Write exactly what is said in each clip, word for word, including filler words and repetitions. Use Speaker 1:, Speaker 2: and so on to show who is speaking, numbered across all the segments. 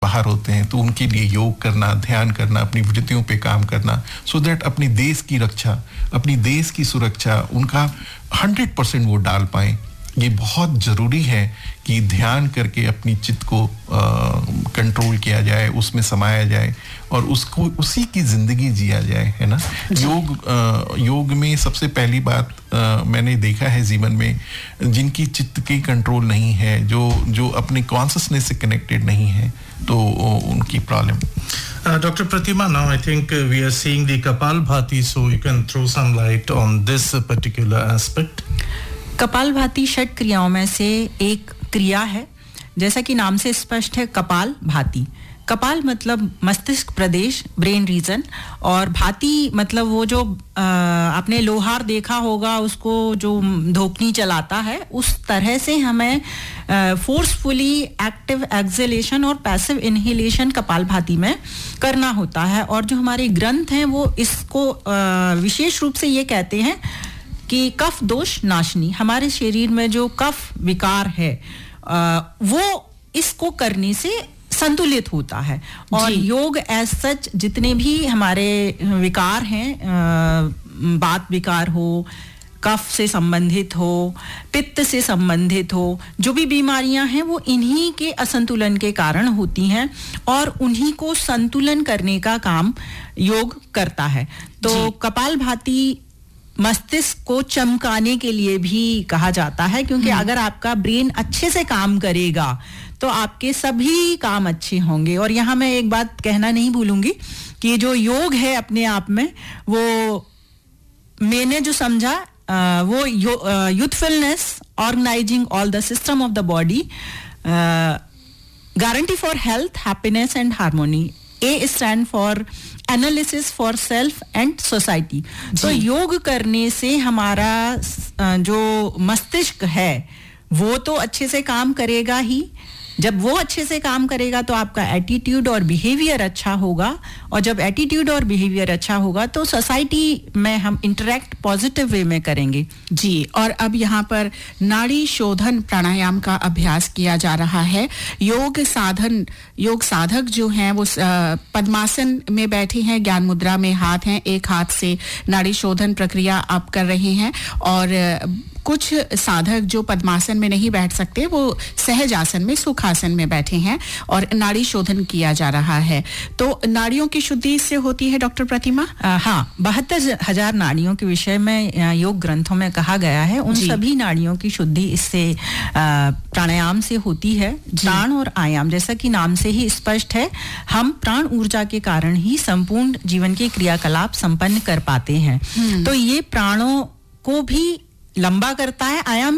Speaker 1: बाहर होते हैं, तो उनके लिए योग करना, ध्यान करना, अपनी वृत्तियों पे काम करना, सो दैट अपने देश की रक्षा, अपनी देश की सुरक्षा उनका हंड्रेड परसेंट वो डाल पाएं। ये बहुत ज़रूरी है कि ध्यान करके अपनी चित्त को कंट्रोल किया जाए, उसमें समाया जाए और उसको उसी की ज़िंदगी जिया जाए, है ना। योग आ, योग में सबसे पहली बात आ, मैंने देखा है जीवन में, जिनकी चित्त की कंट्रोल नहीं है, जो जो अपने कॉन्शसनेस से कनेक्टेड नहीं है, तो उनकी problem.
Speaker 2: Uh, Doctor Pratima, now I think uh, we are seeing the Kapalbhati, so you can throw some light on this uh, particular aspect.
Speaker 3: Kapalbhati षट क्रियाओं में से एक क्रिया है, जैसा कि नाम से स्पष्ट है, कपाल भाती। कपाल मतलब मस्तिष्क प्रदेश, ब्रेन रीजन, और भाती मतलब वो जो आ, आपने लोहार देखा होगा, उसको जो धोकनी चलाता है, उस तरह से हमें फोर्सफुली एक्टिव एक्सहेलेशन और पैसिव इनहेलेशन कपालभाति में करना होता है। और जो हमारे ग्रंथ हैं वो इसको आ, विशेष रूप से ये कहते हैं कि कफ दोष नाशनी, हमारे शरीर में जो कफ विकार है आ, वो इसको करने से संतुलित होता है। और योग एज सच जितने भी हमारे विकार हैं, बात विकार हो, कफ से संबंधित हो, पित्त से संबंधित हो, जो भी बीमारियां हैं वो इन्हीं के असंतुलन के कारण होती हैं और उन्हीं को संतुलन करने का काम योग करता है। तो कपालभाति मस्तिष्क को चमकाने के लिए भी कहा जाता है, क्योंकि अगर आपका ब्रेन अच्छे से काम करेगा तो आपके सभी काम अच्छे होंगे। और यहाँ मैं एक बात कहना नहीं भूलूंगी कि जो योग है अपने आप में, वो मैंने जो समझा आ, वो youthfulness, organising all the system of the body, guarantee for health, happiness and harmony. A stand for analysis for self and society. तो योग करने से हमारा जो मस्तिष्क है वो तो अच्छे से काम करेगा ही। जब वो अच्छे से काम करेगा तो आपका एटीट्यूड और बिहेवियर अच्छा होगा, और जब एटीट्यूड और बिहेवियर अच्छा होगा तो सोसाइटी में हम इंटरेक्ट पॉजिटिव वे में करेंगे।
Speaker 4: जी, और अब यहाँ पर नाड़ी शोधन प्राणायाम का अभ्यास किया जा रहा है। योग साधन योग साधक जो हैं वो पद्मासन में बैठे हैं, ज्ञान मुद्रा में हाथ हैं, एक हाथ से नाड़ी शोधन प्रक्रिया आप कर रहे हैं। और कुछ साधक जो पद्मासन में नहीं बैठ सकते वो सहज आसन में, सुखासन में बैठे हैं और नाड़ी शोधन किया जा रहा है। तो नाड़ियों की शुद्धि इससे होती है डॉक्टर प्रतिमा?
Speaker 3: आ, हाँ, बहत्तर हजार नाड़ियों के विषय में योग ग्रंथों में कहा गया है। उन सभी नाड़ियों की शुद्धि इससे प्राणायाम से होती है। प्राण और आयाम, जैसा कि नाम से ही स्पष्ट है, हम प्राण ऊर्जा के कारण ही संपूर्ण जीवन के क्रियाकलाप संपन्न कर पाते हैं। तो ये प्राणों को भी लंबा करता है। आयाम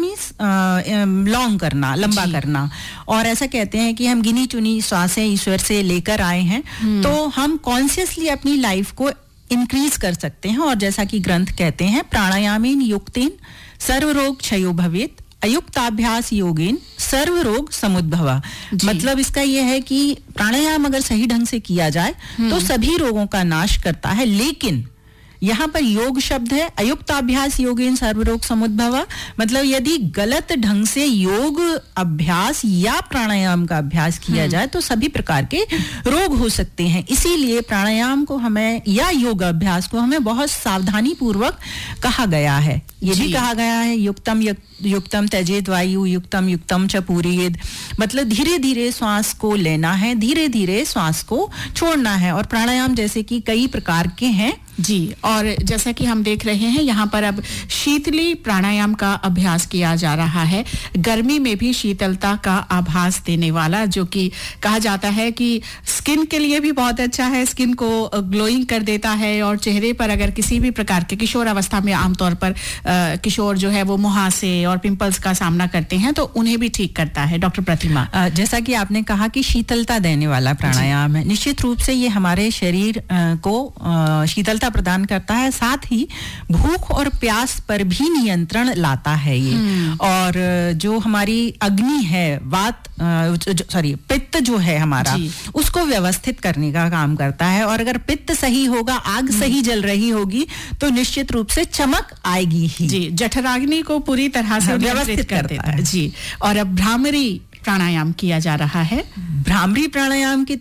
Speaker 3: मीन्स लॉन्ग करना, लंबा करना। और ऐसा कहते हैं कि हम गिनी चुनी श्वासें ईश्वर से लेकर आए हैं, तो हम कॉन्शियसली अपनी लाइफ को इंक्रीज कर सकते हैं। और जैसा कि ग्रंथ कहते हैं, प्राणायामेन युक्तेन सर्वरोग क्षयो भवेत्, अयुक्ताभ्यास योगेन सर्व रोग समुद्भवा। मतलब इसका यह है कि प्राणायाम अगर सही ढंग से किया जाए तो सभी रोगों का नाश करता है। लेकिन यहाँ पर योग शब्द है, अयुक्ताभ्यास योगेन सर्वरोग समुद्भवा, मतलब यदि गलत ढंग से योग अभ्यास या प्राणायाम का अभ्यास किया जाए तो सभी प्रकार के रोग हो सकते हैं। इसीलिए प्राणायाम को हमें या योग अभ्यास को हमें बहुत सावधानी पूर्वक कहा गया है। ये भी कहा गया है युक्तम युक्तम त्यजेत वायु युक्तम युक्तम च पूरयेद, मतलब धीरे धीरे श्वास को लेना है, धीरे धीरे श्वास को छोड़ना है। और प्राणायाम जैसे कि कई प्रकार के हैं
Speaker 4: जी, और जैसा कि हम देख रहे हैं यहाँ पर अब शीतली प्राणायाम का अभ्यास किया जा रहा है। गर्मी में भी शीतलता का आभास देने वाला, जो कि कहा जाता है कि स्किन के लिए भी बहुत अच्छा है, स्किन को ग्लोइंग कर देता है। और चेहरे पर अगर किसी भी प्रकार के, किशोर अवस्था में आमतौर पर आ, किशोर जो है वो मुहासे और पिंपल्स का सामना करते हैं, तो उन्हें भी ठीक करता है। डॉक्टर प्रतिमा,
Speaker 3: आ, जैसा कि आपने कहा कि शीतलता देने वाला प्राणायाम है, निश्चित रूप से ये हमारे शरीर आ, को आ, शीतलता प्रदान करता है, साथ ही भूख और प्यास पर भी नियंत्रण लाता है ये। और जो हमारी अग्नि है, वात सॉरी पित्त जो है हमारा, उसको व्यवस्थित करने का काम करता है। और अगर पित्त सही होगा, आग सही जल रही होगी, तो निश्चित रूप से चमक आएगी ही।
Speaker 4: जी, जठराग्नि को पूरी तरह से व्यवस्थित कर देता है। जी, और अब भ्रामरी प्राणायाम किया जा रहा है।
Speaker 3: भ्रामरी प्राणायाम की